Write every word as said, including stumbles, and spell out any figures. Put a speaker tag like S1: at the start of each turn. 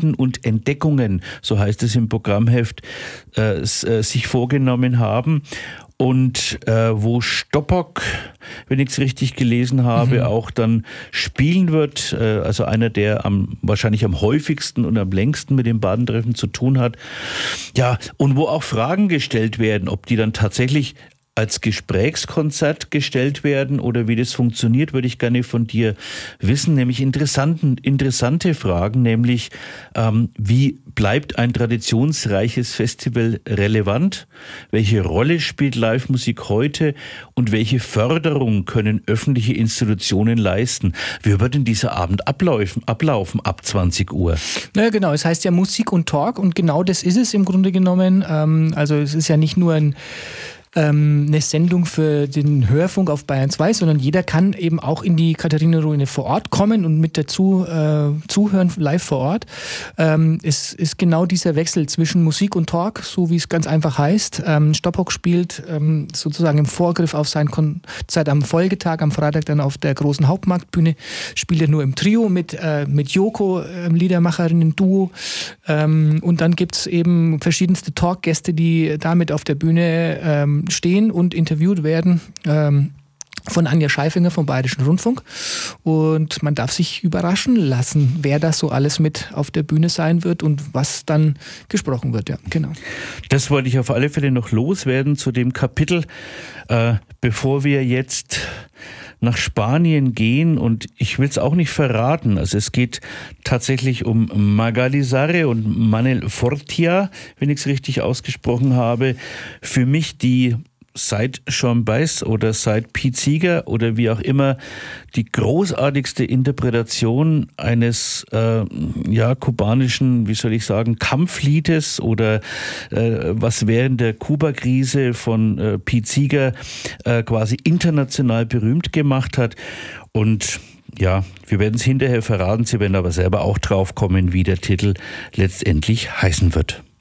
S1: Reisen und Entdeckungen, so heißt es im Programmheft, äh, sich vorgenommen haben. Und äh, wo Stoppock, wenn ich es richtig gelesen habe, mhm. auch dann spielen wird, äh, also einer, der am wahrscheinlich am häufigsten und am längsten mit dem Badentreffen zu tun hat. Ja, und wo auch Fragen gestellt werden, ob die dann tatsächlich als Gesprächskonzert gestellt werden oder wie das funktioniert, würde ich gerne von dir wissen, nämlich interessanten, interessante Fragen, nämlich ähm, wie bleibt ein traditionsreiches Festival relevant? Welche Rolle spielt Live-Musik heute und welche Förderung können öffentliche Institutionen leisten? Wie wird denn dieser Abend ablaufen, ablaufen ab zwanzig Uhr?
S2: Naja, genau, es heißt ja Musik und Talk und genau das ist es im Grunde genommen. Ähm, also es ist ja nicht nur ein eine Sendung für den Hörfunk auf Bayern zwei, sondern jeder kann eben auch in die Katharina-Ruine vor Ort kommen und mit dazu äh, zuhören, live vor Ort. Ähm, es ist genau dieser Wechsel zwischen Musik und Talk, so wie es ganz einfach heißt. Ähm, Stoppock spielt ähm, sozusagen im Vorgriff auf sein Konzert am Folgetag, am Freitag dann auf der großen Hauptmarktbühne, spielt er nur im Trio mit, äh, mit Joko, äh, Liedermacherinnen-Duo. Ähm, und dann gibt es eben verschiedenste Talkgäste, die damit auf der Bühne ähm, stehen und interviewt werden ähm, von Anja Scheifinger vom Bayerischen Rundfunk. Und man darf sich überraschen lassen, wer das so alles mit auf der Bühne sein wird und was dann gesprochen wird. Ja, genau.
S1: Das wollte ich auf alle Fälle noch loswerden zu dem Kapitel, äh, bevor wir jetzt nach Spanien gehen, und ich will es auch nicht verraten. Also es geht tatsächlich um Magali Sarre und Manel Fortia, wenn ich es richtig ausgesprochen habe. Für mich die seit Sean Baez oder seit Pete Seeger oder wie auch immer die großartigste Interpretation eines äh, ja kubanischen, wie soll ich sagen, Kampfliedes oder äh, was während der Kuba-Krise von äh, Pete Seeger äh, quasi international berühmt gemacht hat. Und ja, wir werden es hinterher verraten, Sie werden aber selber auch drauf kommen, wie der Titel letztendlich heißen wird.